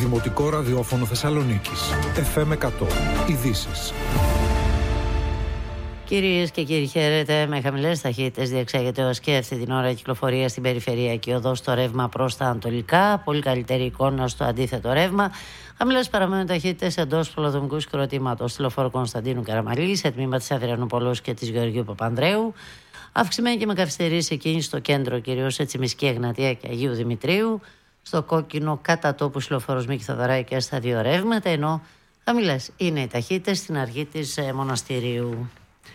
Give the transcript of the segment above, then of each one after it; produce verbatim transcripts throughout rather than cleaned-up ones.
Δημοτικό Ραδιόφωνο Θεσσαλονίκης. εφ εμ εκατό. Ειδήσεις. Κυρίες και κύριοι, χαίρετε. Με χαμηλές ταχύτητες διεξάγεται ως και αυτή την ώρα κυκλοφορία στην περιφερειακή οδό στο ρεύμα προς τα ανατολικά. Πολύ καλύτερη εικόνα στο αντίθετο ρεύμα. Χαμηλές παραμένουν ταχύτητες εντός πολεοδομικού συγκροτήματος στη λεωφόρο Κωνσταντίνου Καραμαλή, σε τμήμα της Αδριανούπολος και της Γεωργίου Παπανδρέου. Αυξημένη και με καθυστερήσει κίνηση στο κέντρο, κυρίως σε Τσιμισκή, Εγνατία και Αγίου Δημητρίου. Στο κόκκινο κατά τόπου λεωφόρος Μίκη Θοδωράκη και στα δύο ρεύματα, ενώ χαμηλές είναι οι ταχύτητες στην αρχή της ε, Μοναστηρίου.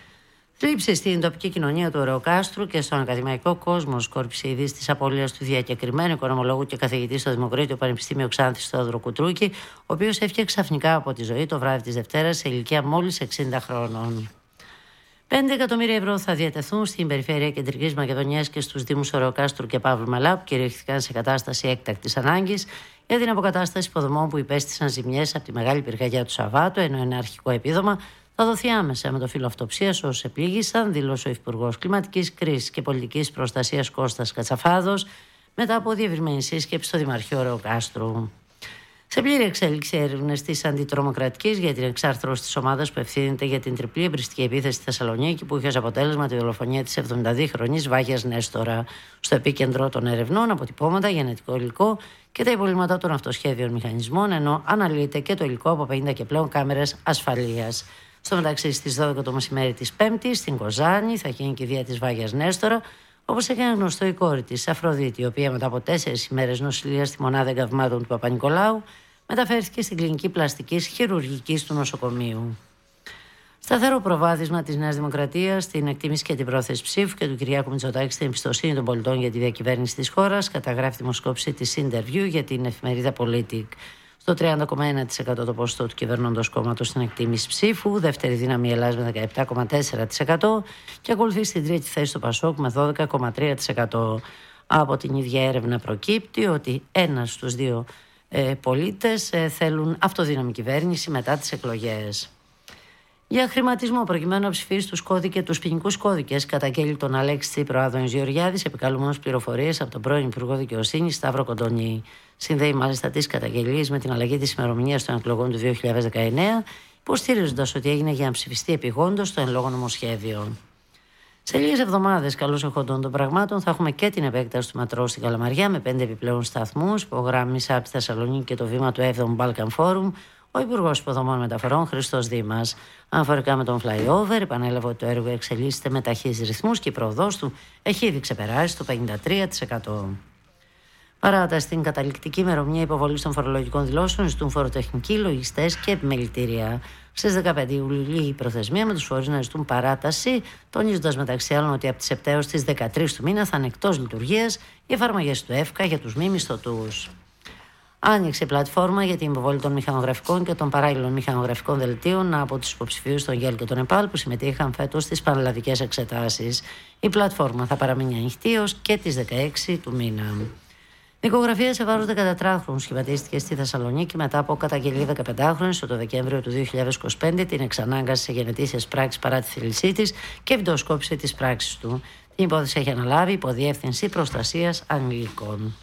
Θλίψη στην τοπική κοινωνία του Ωρεοκάστρου και στον ακαδημαϊκό κόσμο σκόρπισε η είδηση της απώλειας του διακεκριμένου οικονομολόγου και καθηγητή στο Δημοκρίτιο Πανεπιστήμιο Ξάνθης Θεόδωρου Κουτρούκη, ο οποίος έφυγε ξαφνικά από τη ζωή το βράδυ της Δευτέρας σε ηλικία μόλις εξήντα χρόνων. πέντε εκατομμύρια ευρώ θα διατεθούν στην περιφέρεια Κεντρικής Μακεδονίας και στους Δήμους Ωρεοκάστρου και Παύλου Μαλά, που κυριαρχήθηκαν σε κατάσταση έκτακτης ανάγκης, για την αποκατάσταση υποδομών που υπέστησαν ζημιές από τη μεγάλη πυρκαγιά του Σαββάτου, ενώ ένα αρχικό επίδομα θα δοθεί άμεσα με το φύλλο αυτοψίας όσους επλήγησαν, δήλωσε ο Υπουργός Κλιματικής Κρίσης και Πολιτικής Προστασίας Κώστας Κατσαφάδος, μετά από διευρυμένη σύσκεψη στο Δημαρχείο Ωρεοκάστρου. Σε πλήρη εξέλιξη έρευνες της Αντιτρομοκρατικής για την εξάρθρωση της ομάδας που ευθύνεται για την τριπλή εμπριστική επίθεση στη Θεσσαλονίκη, που είχε ως αποτέλεσμα τη δολοφονία της εβδομηνταδύχρονης Βάγιας Νέστορα. Στο επίκεντρο των ερευνών αποτυπώματα, γενετικό υλικό και τα υπολείμματα των αυτοσχέδιων μηχανισμών, ενώ αναλύεται και το υλικό από πενήντα και πλέον κάμερες ασφαλείας. Στο μεταξύ, στις δώδεκα το μεσημέρι της Πέμπτης, στην Κοζάνη, θα γίνει και η κηδεία της Βάγιας Νέστορα, όπως έκανε γνωστό η κόρη της, Αφροδίτη, η οποία μετά από τέσσερις ημέρες νοσηλείας στη μονάδα εγκαυμάτων του Παπα-Νικολάου μεταφέρθηκε στην κλινική πλαστικής χειρουργικής του νοσοκομείου. Σταθερό προβάδισμα της Νέας Δημοκρατίας στην εκτίμηση και την πρόθεση ψήφου και του Κυριάκου Μητσοτάκη στην εμπιστοσύνη των πολιτών για τη διακυβέρνηση της χώρας, καταγράφει δημοσκόπηση της Interview για την εφημερίδα Politic. Στο τριάντα κόμμα ένα τοις εκατό το ποσοστό του κυβερνώντος κόμματος στην εκτίμηση ψήφου, δεύτερη δύναμη Ελλάς με δεκαεπτά κόμμα τέσσερα τοις εκατό και ακολουθεί στην τρίτη θέση το Πασόκ με δώδεκα κόμμα τρία τοις εκατό. Από την ίδια έρευνα προκύπτει ότι ένας στους δύο ε, πολίτες ε, θέλουν αυτοδύναμη κυβέρνηση μετά τις εκλογές. Για χρηματισμό προκειμένου να ψηφίσει τους κώδικες, τους ποινικούς κώδικες, καταγγέλει τον Αλέξη Τσίπρο Άδωνης Γεωργιάδης, επικαλούμενος πληροφορίες από τον πρώην Υπουργό Δικαιοσύνης Σταύρο Κοντονή. Συνδέει μάλιστα τις καταγγελίες με την αλλαγή της ημερομηνίας των εκλογών του δύο χιλιάδες δεκαεννέα, υποστηρίζοντας ότι έγινε για να ψηφιστεί επιγόντως το εν λόγω νομοσχέδιο. Σε λίγες εβδομάδες, καλώς εχόντων των πραγμάτων, θα έχουμε και την επέκταση του μετρό στην Καλαμαριά με πέντε επιπλέον σταθμούς, υπογράμμισε από τη Θεσσαλονίκη και το βήμα του έβδομου Balkan Forum ο Υπουργός Υποδομών Μεταφορών Χριστός Δήμας. Αναφορικά με τον flyover, επανέλαβε ότι το έργο εξελίσσεται με ταχύς ρυθμούς και η πρόοδος του έχει ήδη ξεπεράσει το πενήντα τρία τοις εκατό. Παράταση στην καταληκτική ημερομηνία υποβολής των φορολογικών δηλώσεων ζητούν φοροτεχνικοί, λογιστές και επιμελητήρια. Στις δεκαπέντε Ιουλίου η προθεσμία με τους φορείς να ζητούν παράταση, τονίζοντας μεταξύ άλλων ότι από τις επτά έως τις δεκατρείς του μήνα θα είναι εκτός λειτουργίας οι εφαρμογές του ΕΦΚΑ για τους μη μισθωτούς. Άνοιξε πλατφόρμα για την υποβολή των μηχανογραφικών και των παράλληλων μηχανογραφικών δελτίων από τους υποψηφίους των ΓΕΛ και των ΕΠΑΛ που συμμετείχαν φέτος στις πανελλαδικές εξετάσεις. Η πλατφόρμα θα παραμείνει ανοιχτή ως και τις δεκαέξι του μήνα. Δικογραφία σε βάρος δεκατετράχρονου σχηματίστηκε στη Θεσσαλονίκη μετά από καταγγελία δεκαπεντάχρονης το Δεκέμβριο του δύο χιλιάδες είκοσι πέντε, την εξανάγκασε σε γενετήσιες πράξεις παρά τη θέλησή της και βιντεοσκόπησε τις πράξεις του. Την υπόθεση έχει αναλάβει η Υποδιεύθυνση Προστασίας Ανηλίκων.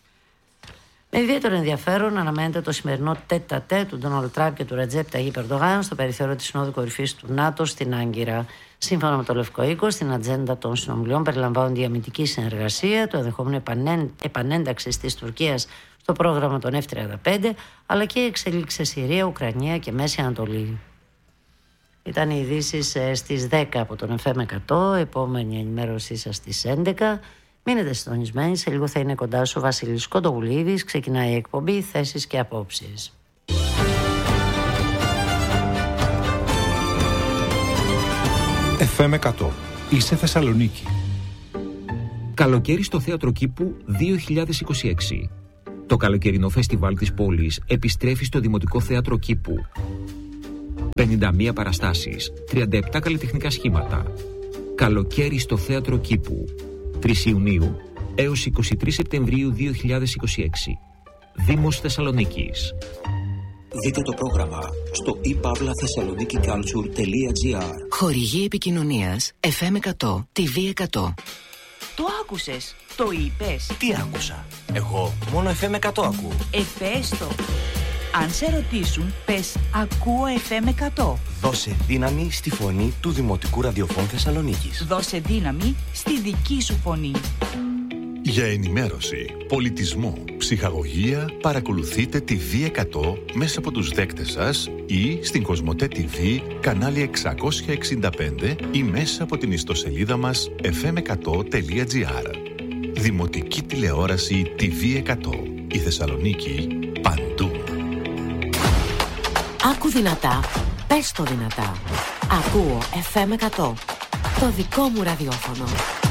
Με ιδιαίτερο ενδιαφέρον αναμένεται το σημερινό τέτα-τέ του Ντόναλντ Τραμπ και του Ρετζέπ Ταγίπ Ερντογάν στο περιθώριο της Συνόδου Κορυφής του ΝΑΤΟ στην Άγκυρα. Σύμφωνα με το Λευκό Οίκο, στην ατζέντα των συνομιλιών περιλαμβάνονται η αμυντική συνεργασία, το ενδεχόμενο επανένταξη της Τουρκίας στο πρόγραμμα των εφ τριάντα πέντε, αλλά και εξελίξεις σε Συρία, Ουκρανία και Μέση Ανατολή. Ήταν οι ειδήσεις στις δέκα από τον εφ εμ εκατό, επόμενη ενημέρωσή σας στις έντεκα. Μείνετε συντονισμένοι, σε λίγο θα είναι κοντά σου ο Βασίλης Κοντογουλίδης. Ξεκινάει η εκπομπή Θέσεις και Απόψεις. εφ εμ εκατό. Είσαι Θεσσαλονίκη. Καλοκαίρι στο Θέατρο Κήπου δύο χιλιάδες είκοσι έξι. Το καλοκαιρινό φεστιβάλ της πόλης επιστρέφει στο Δημοτικό Θέατρο Κήπου. πενήντα μία παραστάσεις, τριάντα επτά καλλιτεχνικά σχήματα. Καλοκαίρι στο Θέατρο Κήπου. τρεις Ιουνίου έως είκοσι τρεις Σεπτεμβρίου δύο χιλιάδες είκοσι έξι. Δήμος Θεσσαλονίκης. Δείτε το πρόγραμμα στο i pavla thessaloniki culture τελεία gr. Χορηγή επικοινωνίας εφ εμ εκατό, τι βι εκατό. Το άκουσες, το είπες. Τι άκουσα? Εγώ μόνο εφ εμ εκατό ακούω. Εφές το. Αν σε ρωτήσουν, πες «Ακούω εφ εμ εκατό». Δώσε δύναμη στη φωνή του Δημοτικού Ραδιοφώνου Θεσσαλονίκης. Δώσε δύναμη στη δική σου φωνή. Για ενημέρωση, πολιτισμό, ψυχαγωγία, παρακολουθείτε τη βι εκατό μέσα από τους δέκτες σας ή στην Κοσμοτέ τι βι, κανάλι εξακόσια εξήντα πέντε ή μέσα από την ιστοσελίδα μας εφ εμ εκατό τελεία τζι άρ. Δημοτική τηλεόραση τι βι εκατό. Η Θεσσαλονίκη παντού. Άκου δυνατά, πες το δυνατά. Ακούω εφ εμ εκατό. Το δικό μου ραδιόφωνο.